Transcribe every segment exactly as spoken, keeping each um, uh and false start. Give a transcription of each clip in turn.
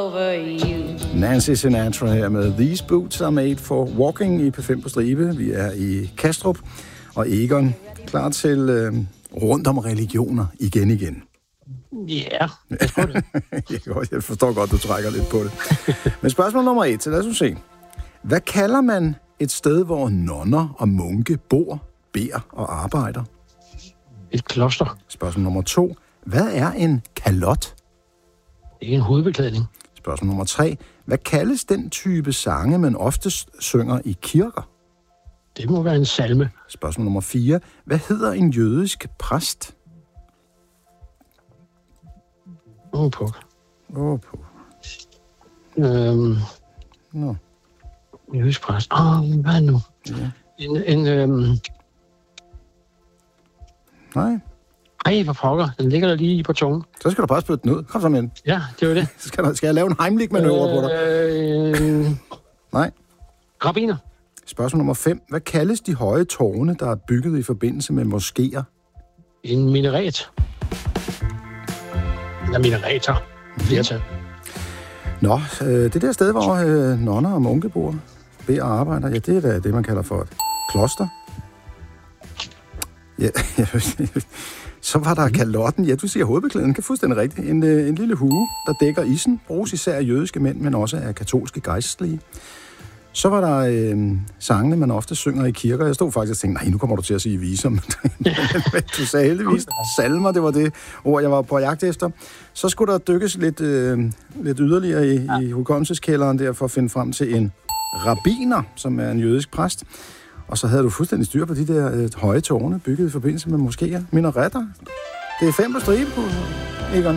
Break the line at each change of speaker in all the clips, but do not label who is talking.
over you.
Nancy Sinatra her med These Boots Are Made For Walking i P fem på stribe. Vi er i Kastrup, og Egon klar til øh, rundt om religioner igen igen.
Ja, jeg tror det.
Jeg forstår godt, du trækker lidt på det. Men spørgsmål nummer et, så lad os se. Hvad kalder man et sted, hvor nonner og munke bor, beder og arbejder?
Et kloster.
Spørgsmål nummer to. Hvad er en kalot?
Det er en hovedbeklædning.
Spørgsmål nummer tre. Hvad kaldes den type sange, man oftest synger i kirker?
Det må være en salme.
Spørgsmål nummer fire. Hvad hedder en jødisk præst?
Åh, oh, på.
Åh, oh, på.
Øhm...
Nå.
Jødisk præst. Åh, oh, hvad nu?
Ja.
En, en, øhm...
Nej.
Ej, hvor pokker. Den ligger der lige på tungen.
Så skal du bare spytte den ud. Kom så med den.
Ja, det var det.
Skal, der, skal jeg lave en Heimlich-manøvre øh, på dig?
Øh...
Nej.
Rabbiner.
Spørgsmål nummer fem. Hvad kaldes de høje tårne, der er bygget i forbindelse med moskéer?
En minaret. Eller minareter. Flertal.
Nå, øh, det der sted, hvor øh, nonner og munke bor, beder og arbejder, ja, det er da det, man kalder for et kloster. Ja, så var der kalotten. Ja, du siger hovedbeklædning. Kan fuldstændig rigtigt. En, øh, en lille hue, der dækker isen. Bruges især af jødiske mænd, men også af katolske gejstlige. Så var der øh, sangene, man ofte synger i kirker. Jeg stod faktisk og tænkte, nej, nu kommer du til at sige viser. Men du sagde heldigvis salmer, det var det ord, jeg var på jagt efter. Så skulle der dykkes lidt, øh, lidt yderligere i, ja. i hukommelseskælderen der for at finde frem til en rabbiner, som er en jødisk præst. Og så havde du fuldstændig styr på de der øh, høje tårne, bygget i forbindelse med moskéer. Minaretter. Det er fem på stribe, Egon.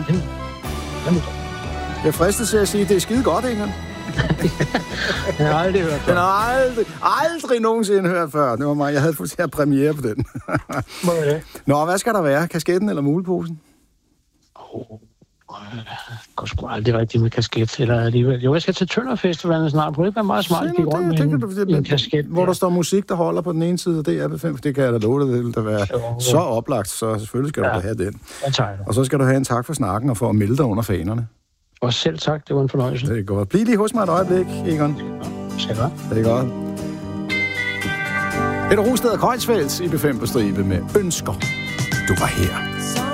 Jeg fristes til at sige, det er skide godt, Egon.
Jeg har aldrig hørt før.
Den har aldrig, aldrig nogensinde hørt før. Det var mig. Jeg havde fuldstændig premiere på den. Nå, hvad skal der være? Kasketten eller muleposen?
Åh, oh, jeg går sgu aldrig rigtigt med kasket. Eller alligevel. Jo, jeg skal til Tønderfestivalen snart. Kunne det ikke være meget smart, at gik rundt med en, du, det, en kasket?
Hvor der står musik, der holder på den ene side, og det er P fem, det kan jeg da love dig, det vil da være jo, jo. Så oplagt, så selvfølgelig skal ja, du da have den. Og så skal du have en tak for snakken og for at melde dig under fanerne.
Og selv tak, det var en fornøjelse.
Det er godt. Bliv lige hos mig et øjeblik, Egon.
Skal du?
Det er godt. Peter Rosted og Kreuzfeldt i P fem på stribe med ønsker. Du var her.